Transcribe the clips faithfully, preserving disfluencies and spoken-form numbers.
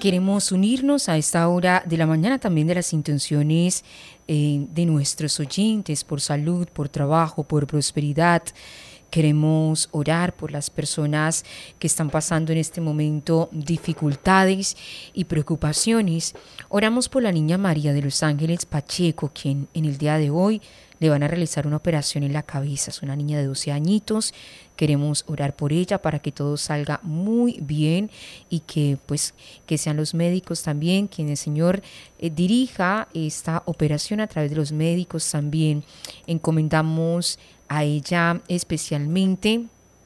Queremos unirnos a esta hora de la mañana también de las intenciones eh, de nuestros oyentes por salud, por trabajo, por prosperidad. Queremos orar por las personas que están pasando en este momento dificultades y preocupaciones. Oramos por la niña María de los Ángeles Pacheco, quien en el día de hoy le van a realizar una operación en la cabeza. Es una niña de doce añitos. Queremos orar por ella para que todo salga muy bien y que pues que sean los médicos también quien el Señor eh, dirija esta operación a través de los médicos también. Encomendamos a ella especialmente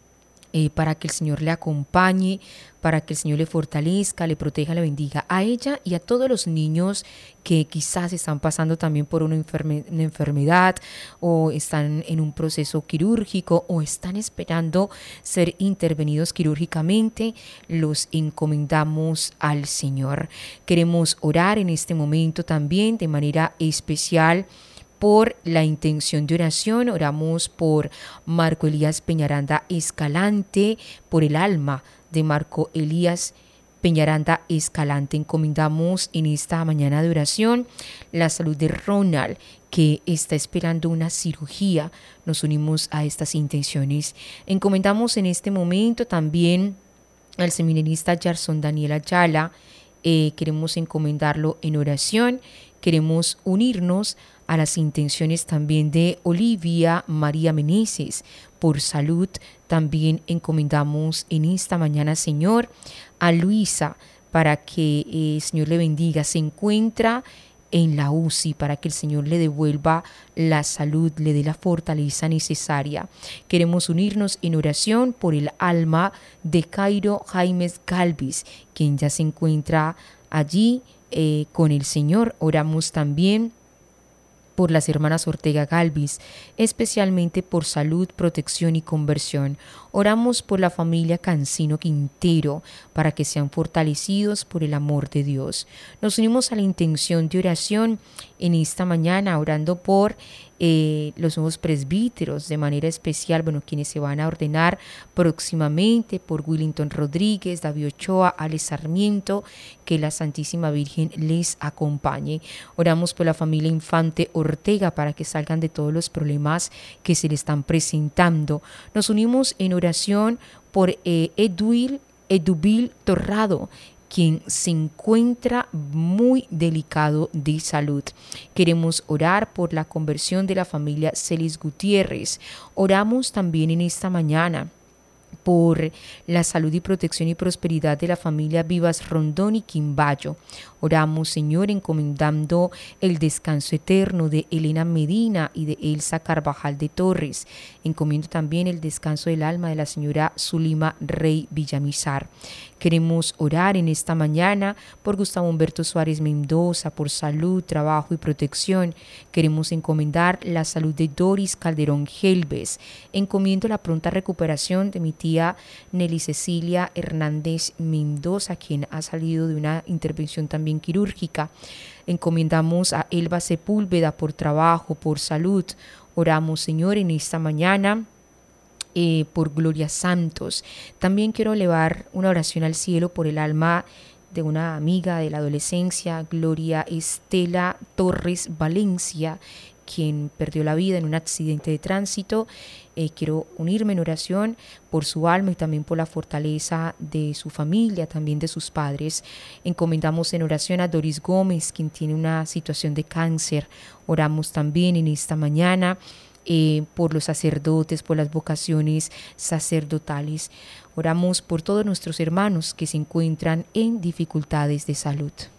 eh, para que el Señor le acompañe, para que el Señor le fortalezca, le proteja, le bendiga a ella y a todos los niños que quizás están pasando también por una, enferme- una enfermedad o están en un proceso quirúrgico o están esperando ser intervenidos quirúrgicamente. Los encomendamos al Señor. Queremos orar en este momento también de manera especial por la intención de oración. Oramos por Marco Elías Peñaranda Escalante, por el alma de Marco Elías Peñaranda Escalante. Encomendamos en esta mañana de oración la salud de Ronald, que está esperando una cirugía. Nos unimos a estas intenciones. Encomendamos en este momento también al seminarista Yarson Daniel Ayala. Eh, queremos encomendarlo en oración. Queremos unirnos a las intenciones también de Olivia María Meneses por salud. También encomendamos en esta mañana, Señor, a Luisa para que eh, el Señor le bendiga. Se encuentra en la U C I para que el Señor le devuelva la salud, le dé la fortaleza necesaria. Queremos unirnos en oración por el alma de Cairo Jaimes Galvis, quien ya se encuentra allí eh, con el Señor. Oramos también por las hermanas Ortega Galvis, especialmente por salud, protección y conversión. Oramos por la familia Cancino Quintero para que sean fortalecidos por el amor de Dios. Nos unimos a la intención de oración en esta mañana, orando por eh, los nuevos presbíteros de manera especial, bueno, quienes se van a ordenar próximamente, por Willington Rodríguez, David Ochoa, Alex Sarmiento, que la Santísima Virgen les acompañe. Oramos por la familia Infante Ortega para que salgan de todos los problemas que se le están presentando. Nos unimos en oración por eh, Edwil, Edubil Torrado, quien se encuentra muy delicado de salud. Queremos orar por la conversión de la familia Celis Gutiérrez. Oramos también en esta mañana por la salud y protección y prosperidad de la familia Vivas Rondón y Quimbayo. Oramos, Señor, encomendando el descanso eterno de Elena Medina y de Elsa Carvajal de Torres. Encomiendo también el descanso del alma de la señora Zulima Rey Villamizar. Queremos orar en esta mañana por Gustavo Humberto Suárez Mendoza, por salud, trabajo y protección. Queremos encomendar la salud de Doris Calderón Gelbes. Encomiendo la pronta recuperación de mi tía Nelly Cecilia Hernández Mendoza, quien ha salido de una intervención también quirúrgica. Encomendamos a Elba Sepúlveda por trabajo, por salud. Oramos, Señor, en esta mañana eh, por Gloria Santos. También quiero elevar una oración al cielo por el alma de una amiga de la adolescencia, Gloria Estela Torres Valencia, quien perdió la vida en un accidente de tránsito. Eh, quiero unirme en oración por su alma y también por la fortaleza de su familia, también de sus padres. Encomendamos en oración a Doris Gómez, quien tiene una situación de cáncer. Oramos también en esta mañana eh, por los sacerdotes, por las vocaciones sacerdotales. Oramos por todos nuestros hermanos que se encuentran en dificultades de salud.